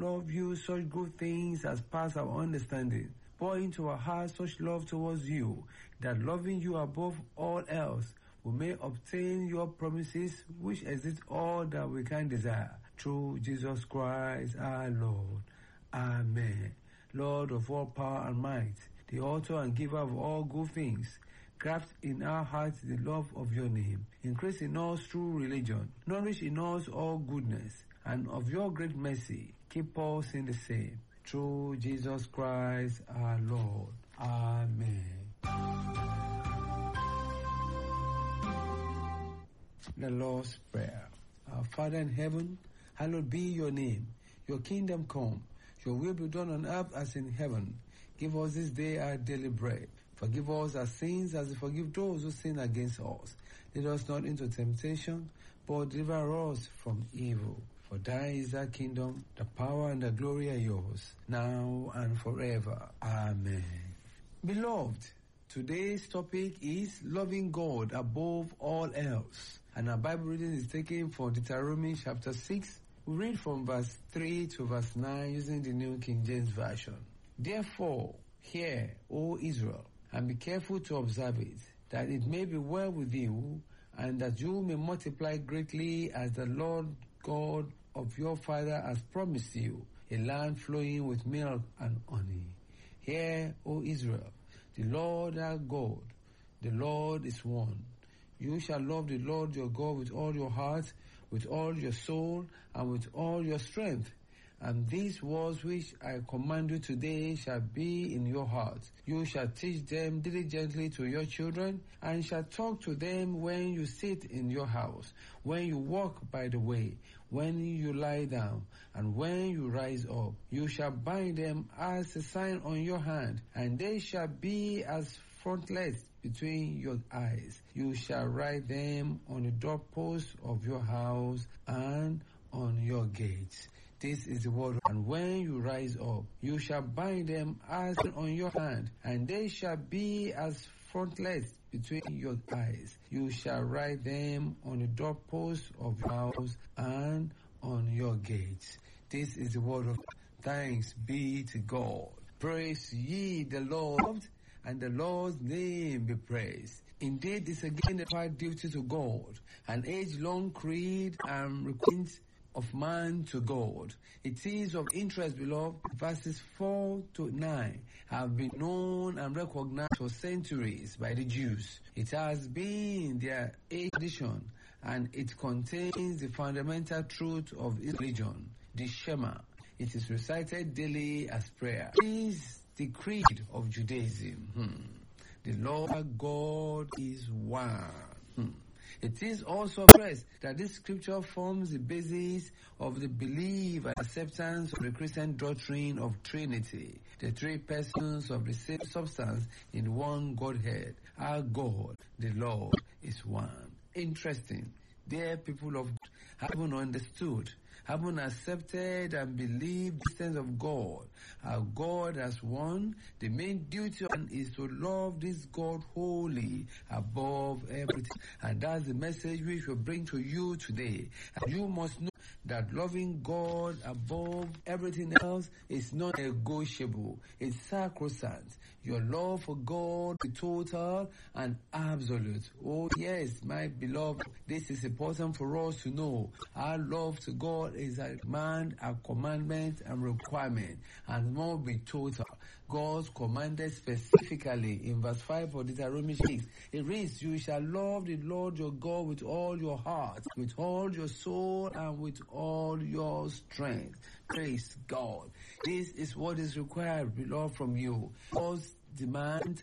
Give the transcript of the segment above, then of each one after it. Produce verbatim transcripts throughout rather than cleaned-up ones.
love you such good things as pass our understanding. Pour into our hearts such love towards you, that loving you above all else, we may obtain your promises, which exceed all that we can desire. Through Jesus Christ our Lord. Amen. Lord of all power and might, the author and giver of all good things, graft in our hearts the love of your name. Increase in us true religion. Nourish in us all goodness. And of your great mercy, keep us in the same. Through Jesus Christ our Lord. Amen. The Lord's Prayer. Our Father in heaven, hallowed be your name. Your kingdom come. Your will be done on earth as in heaven. Give us this day our daily bread. Forgive us our sins as we forgive those who sin against us. Lead us not into temptation, but deliver us from evil. For thine is the kingdom, the power and the glory are yours, now and forever. Amen. Beloved, today's topic is loving God above all else. And our Bible reading is taken from Deuteronomy chapter six. We read from verse three to verse nine using the New King James Version. Therefore, hear, O Israel, and be careful to observe it, that it may be well with you, and that you may multiply greatly as the Lord God of your father has promised you, a land flowing with milk and honey. Hear, O Israel, the Lord our God, the Lord is one. You shall love the Lord your God with all your heart, with all your soul, and with all your strength. And these words which I command you today shall be in your heart. You shall teach them diligently to your children, and shall talk to them when you sit in your house, when you walk by the way, when you lie down, and when you rise up. You shall bind them as a sign on your hand, and they shall be as frontlets between your eyes. You shall write them on the doorposts of your house and on your gates. This is the word. And when you rise up, you shall bind them as on your hand, and they shall be as frontlets between your eyes. You shall write them on the doorposts of your house and on your gates. This is the word of thanks be to God. Praise ye the Lord, and the Lord's name be praised. Indeed, this again the hard duty to God, an age-long creed and requirement of man to God. It is of interest, beloved, verses four to nine have been known and recognized for centuries by the Jews. It has been their age tradition, and it contains the fundamental truth of his religion, the Shema. It is recited daily as prayer. It is the creed of Judaism. Hmm. The Lord God is one. Hmm. It is also expressed that this scripture forms the basis of the belief and acceptance of the Christian doctrine of Trinity, the three persons of the same substance in one Godhead. Our God, the Lord, is one. Interesting. Dear people of God, haven't understood, haven't accepted and believed the existence of God. Our God has one. The main duty is to love this God wholly above everything. And that's the message which we bring to you today. And you must know that loving God above everything else is not negotiable. It's sacrosanct. Your love for God is total and absolute. Oh yes, my beloved, this is important for us to know. Our love to God is a command, a commandment, and requirement, and must be total. God's commanded specifically in verse five of Deuteronomy six. It reads, you shall love the Lord your God with all your heart, with all your soul, and with all your strength. Praise God. This is what is required, beloved, from you. God's demand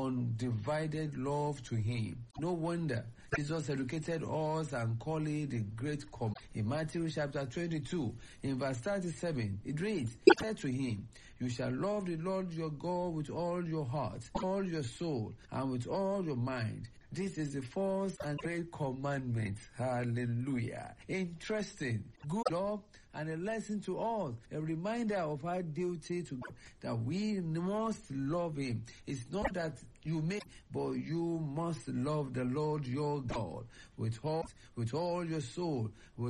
undivided love to him. No wonder Jesus educated us and called it the Great Commandment. In Matthew chapter twenty-two, in verse thirty-seven, it reads, he said to him, you shall love the Lord your God with all your heart, all your soul, and with all your mind. This is the first and great commandment. Hallelujah. Interesting. Good love and a lesson to all. A reminder of our duty to God, that we must love him. It's not that you may, but you must love the Lord your God with heart, with all your soul, with